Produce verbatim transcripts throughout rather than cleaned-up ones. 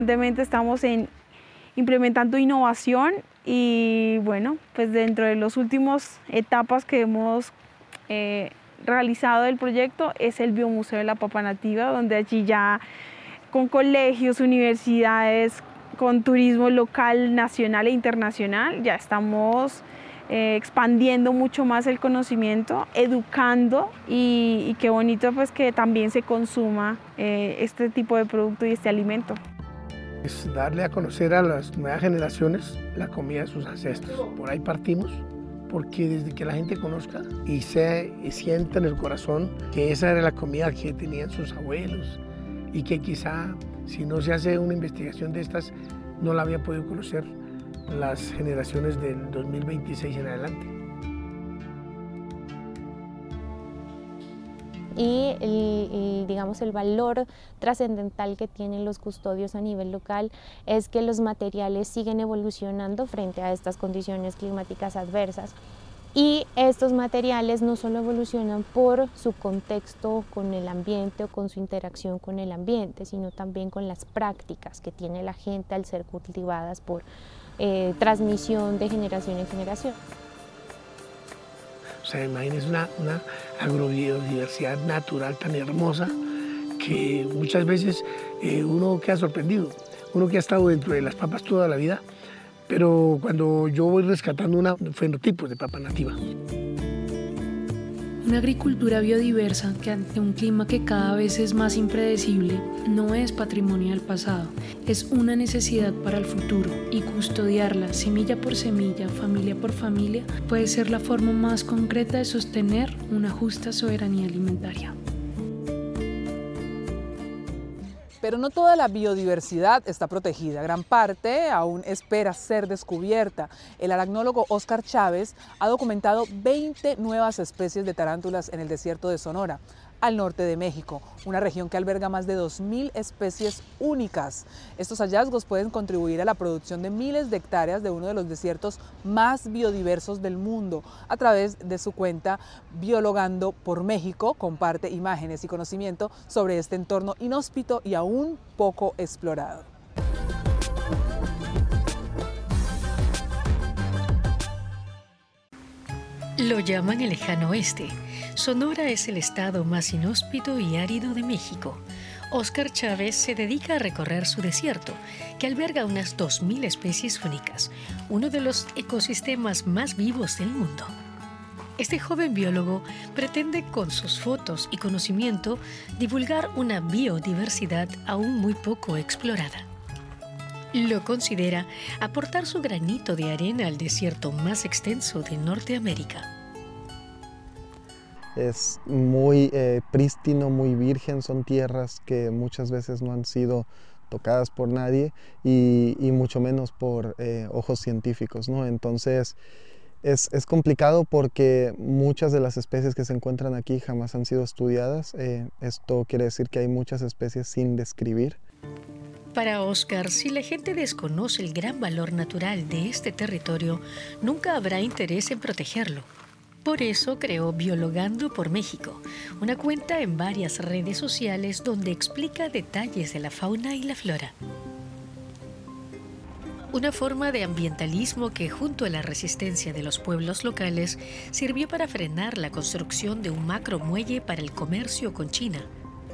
Constantemente estamos en, implementando innovación y bueno, pues dentro de las últimas etapas que hemos eh, realizado del proyecto es el Biomuseo de la Papa Nativa, donde allí ya con colegios, universidades, con turismo local, nacional e internacional, ya estamos eh, expandiendo mucho más el conocimiento, educando y, y qué bonito pues que también se consuma eh, este tipo de producto y este alimento. Es darle a conocer a las nuevas generaciones la comida de sus ancestros. Por ahí partimos, porque desde que la gente conozca y, se, y sienta en el corazón que esa era la comida que tenían sus abuelos y que quizá si no se hace una investigación de estas no la había podido conocer las generaciones del dos mil veintiséis en adelante. Y el, el, digamos, el valor trascendental que tienen los custodios a nivel local es que los materiales siguen evolucionando frente a estas condiciones climáticas adversas. Y estos materiales no solo evolucionan por su contexto con el ambiente o con su interacción con el ambiente, sino también con las prácticas que tiene la gente al ser cultivadas por eh, transmisión de generación en generación. O sea, imagínense una, una agrobiodiversidad natural tan hermosa que muchas veces eh, uno queda sorprendido. Uno que ha estado dentro de las papas toda la vida, pero cuando yo voy rescatando una, fenotipos de papa nativa. Una agricultura biodiversa que ante un clima que cada vez es más impredecible no es patrimonio del pasado, es una necesidad para el futuro y custodiarla semilla por semilla, familia por familia, puede ser la forma más concreta de sostener una justa soberanía alimentaria. Pero no toda la biodiversidad está protegida, gran parte aún espera ser descubierta. El aracnólogo Óscar Chávez ha documentado veinte nuevas especies de tarántulas en el desierto de Sonora, al norte de México, una región que alberga más de dos mil especies únicas. Estos hallazgos pueden contribuir a la producción de miles de hectáreas de uno de los desiertos más biodiversos del mundo. A través de su cuenta Biologando por México, comparte imágenes y conocimiento sobre este entorno inhóspito y aún poco explorado. Lo llaman el lejano oeste. Sonora es el estado más inhóspito y árido de México. Óscar Chávez se dedica a recorrer su desierto, que alberga unas dos mil especies únicas, uno de los ecosistemas más vivos del mundo. Este joven biólogo pretende con sus fotos y conocimiento divulgar una biodiversidad aún muy poco explorada. Lo considera aportar su granito de arena al desierto más extenso de Norteamérica. Es muy eh, prístino, muy virgen, son tierras que muchas veces no han sido tocadas por nadie y, y mucho menos por eh, ojos científicos, ¿no? Entonces es, es complicado porque muchas de las especies que se encuentran aquí jamás han sido estudiadas. Eh, esto quiere decir que hay muchas especies sin describir. Para Óscar, si la gente desconoce el gran valor natural de este territorio, nunca habrá interés en protegerlo. Por eso creó Biologando por México, una cuenta en varias redes sociales donde explica detalles de la fauna y la flora. Una forma de ambientalismo que, junto a la resistencia de los pueblos locales, sirvió para frenar la construcción de un macromuelle para el comercio con China.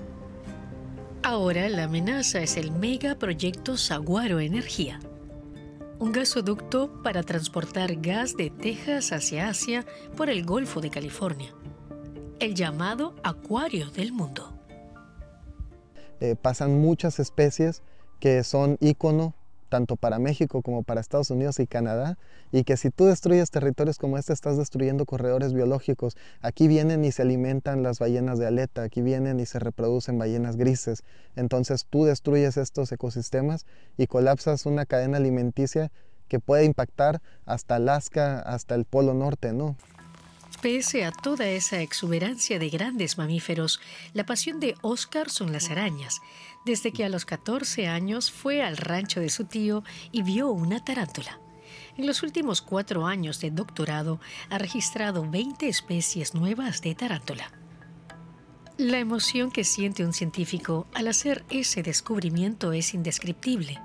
Ahora la amenaza es el megaproyecto Saguaro Energía, un gasoducto para transportar gas de Texas hacia Asia por el Golfo de California, el llamado acuario del mundo. Eh, pasan muchas especies que son ícono tanto para México como para Estados Unidos y Canadá, y que si tú destruyes territorios como este, estás destruyendo corredores biológicos. Aquí vienen y se alimentan las ballenas de aleta, aquí vienen y se reproducen ballenas grises. Entonces tú destruyes estos ecosistemas y colapsas una cadena alimenticia que puede impactar hasta Alaska, hasta el Polo Norte, ¿no? Pese a toda esa exuberancia de grandes mamíferos, la pasión de Óscar son las arañas. Desde que a los catorce años fue al rancho de su tío y vio una tarántula. En los últimos cuatro años de doctorado ha registrado veinte especies nuevas de tarántula. La emoción que siente un científico al hacer ese descubrimiento es indescriptible.